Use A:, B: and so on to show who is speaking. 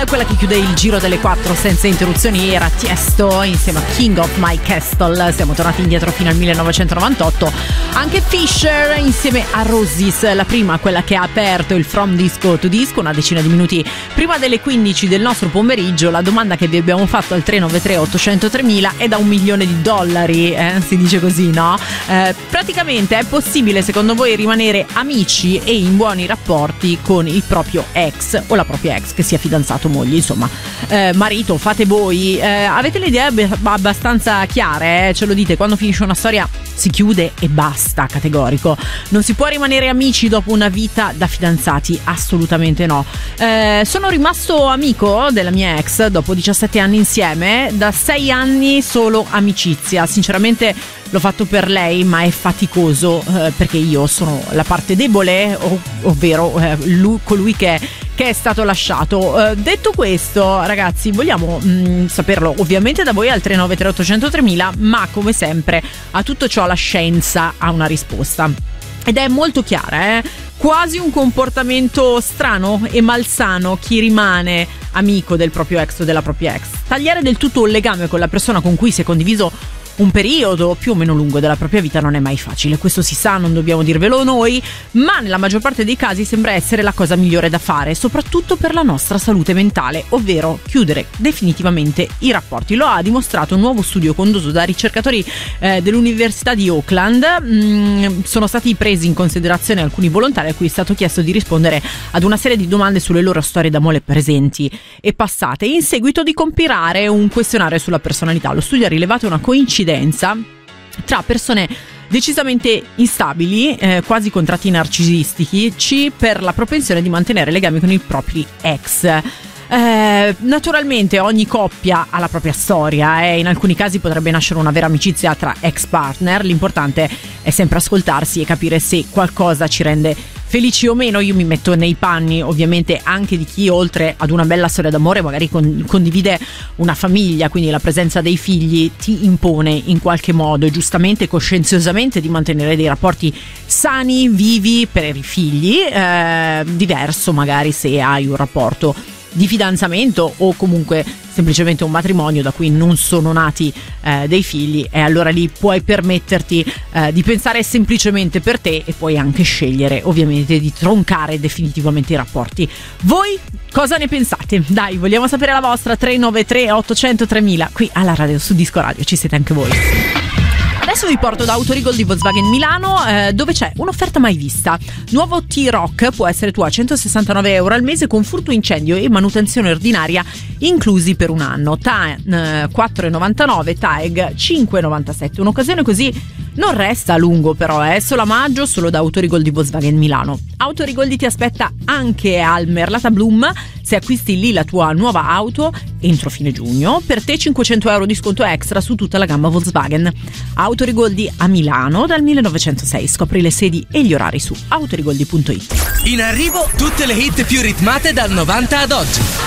A: quella che chiude il giro delle 4 senza interruzioni era Tiesto insieme a King of My Castle. Siamo tornati indietro fino al 1998. Anche Fisher insieme a Roses, la prima, quella che ha aperto il From Disco to Disco una decina di minuti prima delle 15 del nostro pomeriggio. La domanda che vi abbiamo fatto al 393 800 3000 è da $1 milione, si dice così, no? Praticamente è possibile secondo voi rimanere amici e in buoni rapporti con il proprio ex o la propria ex, che sia fidanzato, moglie, insomma marito? Fate voi, avete le idee abbastanza chiare, ce lo dite. Quando finisce una storia si chiude e basta, categorico. Non si può rimanere amici dopo una vita da fidanzati, assolutamente no. Sono rimasto amico della mia ex dopo 17 anni insieme, da 6 anni solo amicizia. Sinceramente l'ho fatto per lei, ma è faticoso perché io sono la parte debole, ovvero colui che è stato lasciato. Detto questo, ragazzi, vogliamo saperlo ovviamente da voi al 393 800 3000, ma come sempre a tutto ciò la scienza ha una risposta ed è molto chiara, quasi un comportamento strano e malsano chi rimane amico del proprio ex o della propria ex. Tagliare del tutto un legame con la persona con cui si è condiviso un periodo più o meno lungo della propria vita non è mai facile, questo si sa, non dobbiamo dirvelo noi, ma nella maggior parte dei casi sembra essere la cosa migliore da fare, soprattutto per la nostra salute mentale, ovvero chiudere definitivamente i rapporti. Lo ha dimostrato un nuovo studio condotto da ricercatori dell'Università di Auckland. Sono stati presi in considerazione alcuni volontari a cui è stato chiesto di rispondere ad una serie di domande sulle loro storie d'amore presenti e passate, in seguito di compilare un questionario sulla personalità. Lo studio ha rilevato una coincidenza tra persone decisamente instabili, quasi con tratti narcisistici, per la propensione di mantenere legami con i propri ex. Naturalmente ogni coppia ha la propria storia, in alcuni casi potrebbe nascere una vera amicizia tra ex partner. L'importante è sempre ascoltarsi e capire se qualcosa ci rende felici o meno. Io mi metto nei panni ovviamente anche di chi, oltre ad una bella storia d'amore, magari condivide una famiglia, quindi la presenza dei figli ti impone in qualche modo, giustamente, coscienziosamente, di mantenere dei rapporti sani, vivi per i figli. Diverso magari se hai un rapporto di fidanzamento o comunque semplicemente un matrimonio da cui non sono nati dei figli, e allora lì puoi permetterti di pensare semplicemente per te e puoi anche scegliere ovviamente di troncare definitivamente i rapporti. Voi cosa ne pensate? Dai, vogliamo sapere la vostra. 393 800 3000 qui alla radio, su Disco Radio, ci siete anche voi. Adesso vi porto da Autorigol di Volkswagen Milano, dove c'è un'offerta mai vista. Nuovo T-Roc può essere tuo a €169 al mese con furto incendio e manutenzione ordinaria inclusi per un anno. TAN 4,99, TAEG 5,97. Un'occasione così non resta a lungo, però è solo a maggio, solo da Autorigol di Volkswagen Milano. Autorigoldi ti aspetta anche al Merlata Bloom se acquisti lì la tua nuova auto entro fine giugno. Per te €500 di sconto extra su tutta la gamma Volkswagen. Autorigoldi a Milano dal 1906. Scopri le sedi e gli orari su autorigoldi.it.
B: In arrivo tutte le hit più ritmate dal 90 ad oggi.